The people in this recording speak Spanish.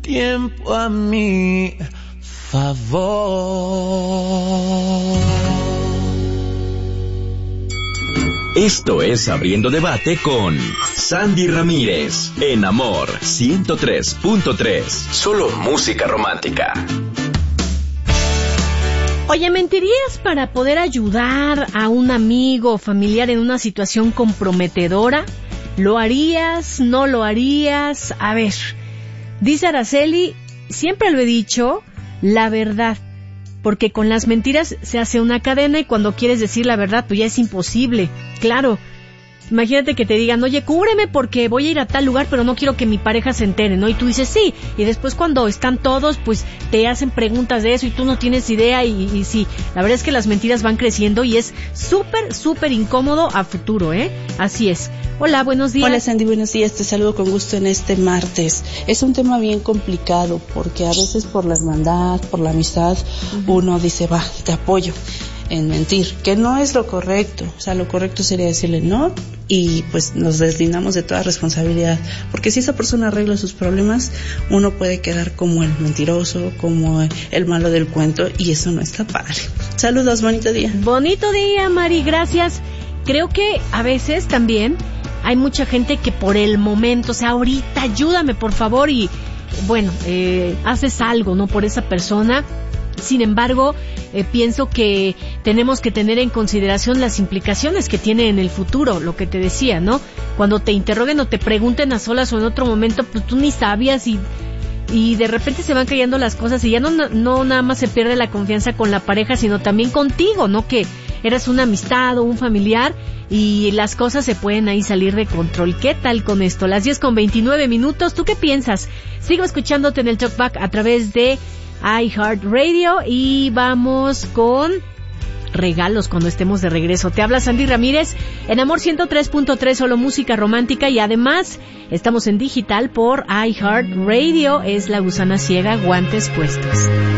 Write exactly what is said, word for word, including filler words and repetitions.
tiempo a mi favor. Esto es Abriendo Debate con Sandy Ramírez en Amor ciento tres punto tres. Solo música romántica. Oye, ¿mentirías para poder ayudar a un amigo o familiar en una situación comprometedora? ¿Lo harías? ¿No lo harías? A ver, dice Araceli, siempre lo he dicho, la verdad. Porque con las mentiras se hace una cadena y cuando quieres decir la verdad, pues ya es imposible. Claro, imagínate que te digan, oye, cúbreme porque voy a ir a tal lugar, pero no quiero que mi pareja se entere, ¿no? Y tú dices sí, y después cuando están todos, pues te hacen preguntas de eso y tú no tienes idea y, y sí, la verdad es que las mentiras van creciendo y es súper, súper incómodo a futuro, ¿eh? Así es. Hola, buenos días. Hola Sandy, buenos días, te saludo con gusto en este martes. Es un tema bien complicado porque a veces por la hermandad, por la amistad, uh-huh. uno dice, va, te apoyo en mentir, que no es lo correcto. O sea, lo correcto sería decirle no y pues nos deslindamos de toda responsabilidad. Porque si esa persona arregla sus problemas, uno puede quedar como el mentiroso, como el malo del cuento y eso no está padre. Saludos, bonito día. Bonito día, Mari, gracias. Creo que a veces también hay mucha gente que por el momento, o sea, ahorita ayúdame por favor y bueno, eh, haces algo, ¿no? Por esa persona. Sin embargo, eh, pienso que tenemos que tener en consideración las implicaciones que tiene en el futuro, lo que te decía, ¿no? Cuando te interroguen o te pregunten a solas o en otro momento, pues tú ni sabías y y de repente se van cayendo las cosas y ya no, no nada más se pierde la confianza con la pareja, sino también contigo, ¿no? Que eras una amistad o un familiar y las cosas se pueden ahí salir de control. ¿Qué tal con esto? Las diez con veintinueve minutos, ¿tú qué piensas? Sigo escuchándote en el Talkback a través de iHeartRadio y vamos con regalos cuando estemos de regreso. Te habla Sandy Ramírez en Amor ciento tres punto tres, solo música romántica y además estamos en digital por iHeartRadio. Es La Gusana Ciega, guantes puestos.